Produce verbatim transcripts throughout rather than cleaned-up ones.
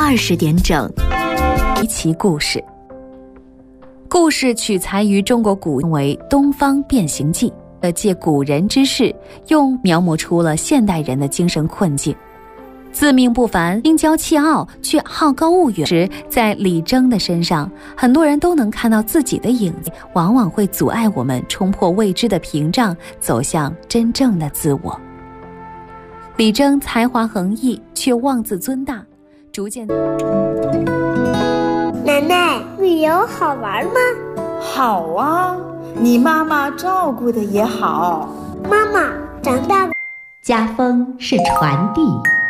二十点整，一期故事。故事取材于中国古为《东方变形记》，借古人之事，用描摹出了现代人的精神困境。自命不凡、心骄气傲却好高骛远时，在李征的身上，很多人都能看到自己的影子，往往会阻碍我们冲破未知的屏障，走向真正的自我。李征才华横溢，却妄自尊大，逐渐。 奶奶，旅游好玩吗？ 好啊，你妈妈照顾的也好。 妈妈，长大了。 家风是传递。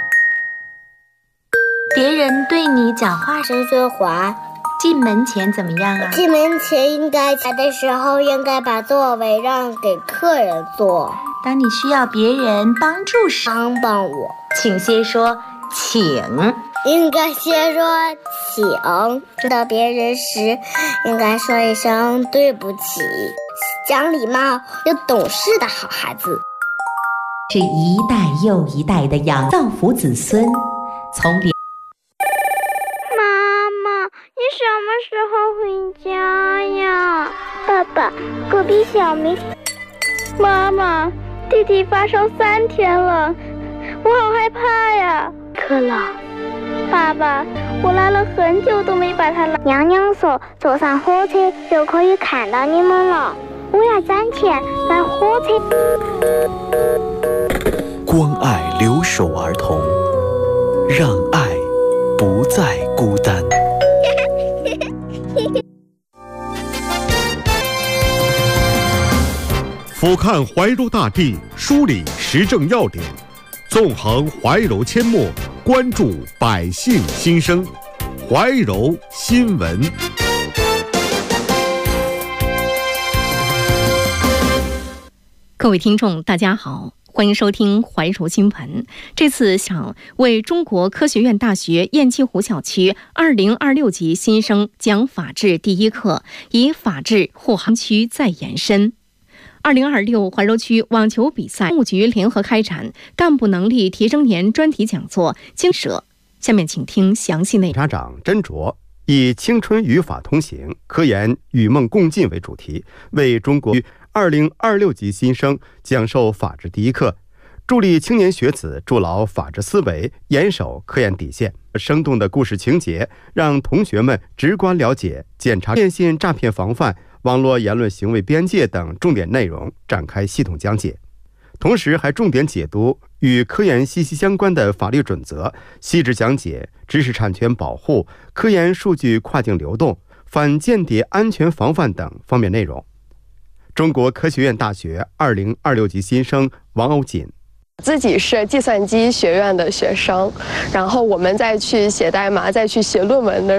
别人对你讲话声说话， 进门前怎么样啊？ 进门前应该来的时候应该把座位让给客人坐。 当你需要别人帮助时， 帮帮我， 请先说请。 应该先说请。知道别人时，应该说一声对不起。讲礼貌又懂事的好孩子， 是一代又一代的养造福子孙。从连妈妈，你什么时候回家呀？爸爸，隔壁小明。妈妈，弟弟发烧三天了，我好害怕呀。渴了。爸爸，我来了很久都没把他拉。娘娘说坐上火车就可以看到你们了，我要攒钱买火车。 关爱留守儿童，让爱不再孤单。 俯瞰怀柔大地，梳理时政要点，纵横怀柔阡陌，关注百姓心声。怀柔新闻。 各位听众大家好，欢迎收听怀柔新闻。这次想为中国科学院大学雁栖湖小区二零二六级新生讲法治第一课，以法治护航区再延伸。二零二六怀柔区网球比赛务局联合开展干部能力提升年专题讲座精舍。下面请听详细内容。 检察长斟酌以青春语法通行，科研与梦共进为主题，为中国二零二六级新生讲授法治第一课，助力青年学子筑牢法治思维，严守科研底线。生动的故事情节让同学们直观了解检察电信诈骗防范、网络言论行为边界等重点内容，展开系统讲解。同时还重点解读与科研息息相关的法律准则，细致讲解知识产权保护、科研数据跨境流动、反间谍安全防范等方面内容。中国科学院大学二零二六级新生王欧锦， 自己是计算机学院的学生，然后我们再去写代码、再去写论文的